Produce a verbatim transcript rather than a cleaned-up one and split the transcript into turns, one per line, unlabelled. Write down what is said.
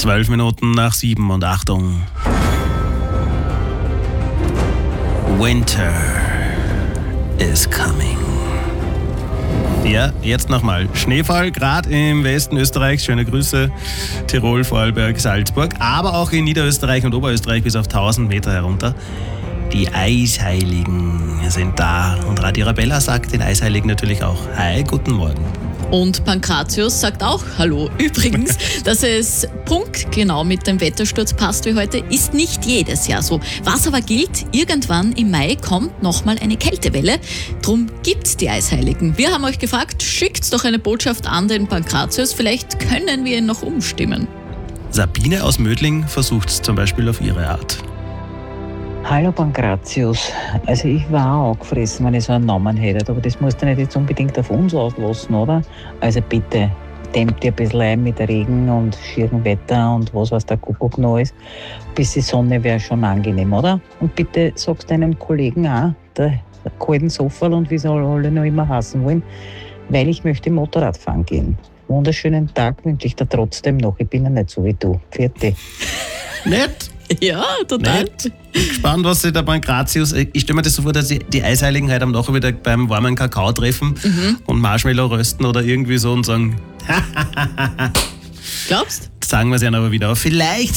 Zwölf Minuten nach sieben und Achtung. Winter is coming. Ja, jetzt nochmal. Schneefall, gerade im Westen Österreichs. Schöne Grüße. Tirol, Vorarlberg, Salzburg. Aber auch in Niederösterreich und Oberösterreich bis auf tausend Meter herunter. Die Eisheiligen sind da. Und Radio Arabella sagt den Eisheiligen natürlich auch: Hi, guten Morgen.
Und Pankratius sagt auch Hallo. Übrigens, dass es punktgenau mit dem Wettersturz passt wie heute, ist nicht jedes Jahr so. Was aber gilt, irgendwann im Mai kommt nochmal eine Kältewelle. Drum gibt's die Eisheiligen. Wir haben euch gefragt, schickt doch eine Botschaft an den Pankratius. Vielleicht können wir ihn noch umstimmen.
Sabine aus Mödling versucht es zum Beispiel auf ihre Art.
Hallo Pankratius, also ich war auch angefressen, wenn ich so einen Namen hätte, aber das musst du nicht jetzt unbedingt auf uns auslassen, oder? Also bitte, dämmt dir ein bisschen ein mit Regen und schierem Wetter und was weiß der Kuckuck noch ist. Bis die Sonne wäre schon angenehm, oder? Und bitte sagst deinem Kollegen auch, der kalten Soferl und wie sie alle noch immer hassen wollen, weil ich möchte Motorrad fahren gehen. Wunderschönen Tag wünsche ich dir trotzdem noch, ich bin ja nicht so wie du. Vierte.
Nett!
Ja, total.
Nett. Gespannt, was sich der Pankratius. Ich stelle mir das so vor, dass die, die Eisheiligen heute am Nachmittag wieder beim warmen Kakao treffen mhm. und Marshmallow rösten oder irgendwie so und sagen:
Glaubst?
Sagen wir es ihnen aber wieder. Aber vielleicht